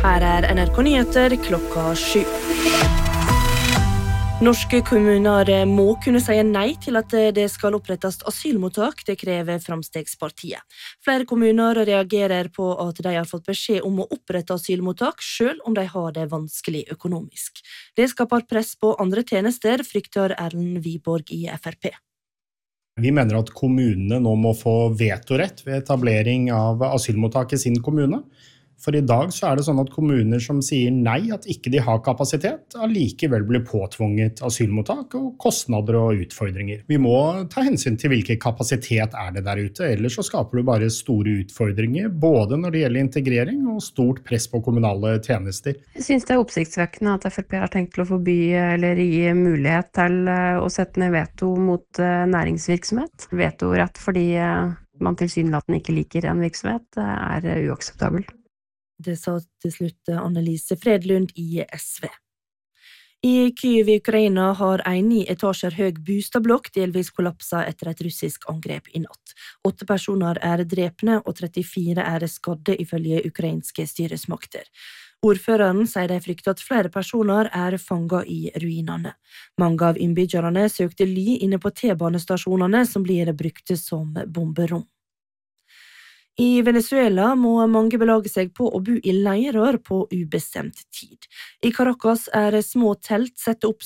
Her NRK Nyheter klokka 7. Norske kommuner må kunne si nei til at det skal opprettes asylmottak, det krever Framstegspartiet. Flere kommuner reagerer på at de har fått beskjed om å opprette asylmottak, selv om de har det vanskelig økonomisk. Det skaper press på andre tjenester, frykter Erlend Wiborg i FrP. Vi mener at kommunene nå må få vetorett ved etablering av asylmottak i sin kommune. For i dag så det sånn at kommuner som sier nei, at ikke de har kapasitet, allikevel blir påtvunget asylmottak og kostnader og utfordringer. Vi må ta hensyn til hvilken kapasitet det der ute, ellers så skaper du bare store utfordringer, både når det gjelder integrering og stort press på kommunale tjenester. Jeg synes det oppsiktsvekkende at FrP har tenkt til å forby eller gi mulighet til å sette ned veto mot næringsvirksomhet. Vetorett fordi man tilsynelatende ikke liker en virksomhet uakseptabel. Det sa til slutt Annelise Fredlund i SV. I Kyiv i Ukraina har en 9 etasjer høy bostadblokk delvis kollapset etter et russisk angrep i natt. 8 personer drepne og 34 skadde ifølge ukrainske styresmakter. Ordføreren sier de frykter at flere personer fanget i ruinene. Mange av innbyggerne søkte ly inne på T-banestasjonene som blir brukt som bomberom. I Venezuela må mange belage seg på å bo i leirer på ubestemt tid. I Caracas små telt sett opp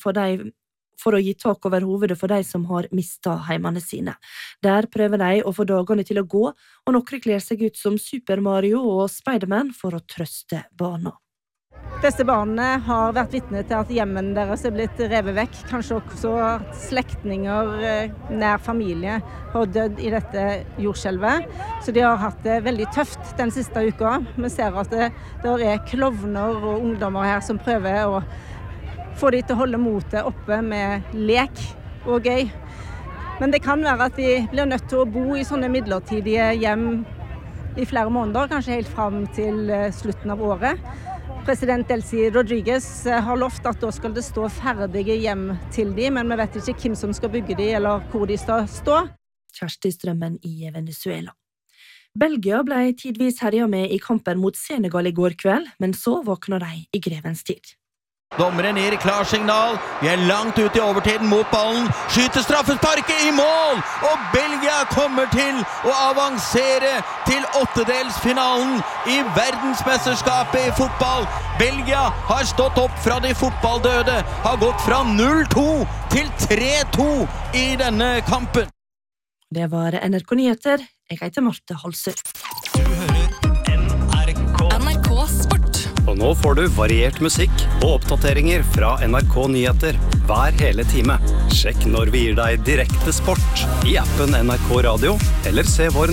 for å gi tak over hovedet for de som har mistet heimene sine. Der prøver de å få dagene til å gå, og noen kler seg ut som Super Mario og Spiderman for å trøste barna. Disse barna har vært vitne til at hjemmen deres blitt revet vekk. Kanskje også at slektninger, nær familie, har dødd i dette jordskjelvet. Så de har hatt det veldig tøft den siste uka. Vi ser at det klovner og ungdommer her som prøver å få de til å holde motet oppe med lek og gøy. Men det kan være at de blir nødt til å bo i sånne midlertidige hjem i flere måneder, kanskje helt frem til slutten av året. President Delcy Rodriguez har lovt at da skal det stå ferdige hjem til dem, men vi vet ikke hvem som skal bygge dem eller hvor de skal stå. Kjersti Strømmen i Venezuela. Belgia ble tidvis herjet med i kampen mot Senegal i går kveld, men så våkner de i grevens tid. Dommeren gir klarsignal, vi langt ut i overtiden mot ballen, skyter straffesparket i mål, og Belgia kommer til å avansere til 8-delsfinalen i verdensmesterskapet i fotball. Belgia har stått opp fra de fotballdøde, har gått fra 0-2 til 3-2 i denne kampen. Det var NRK Nyheter, jeg heter Marte Halsø. Du hører NRK Sport. Og nå får du variert musikk og oppdateringer fra NRK Nyheter hver hele time. Sjekk når vi gir deg direkte sport i appen NRK Radio, eller se vår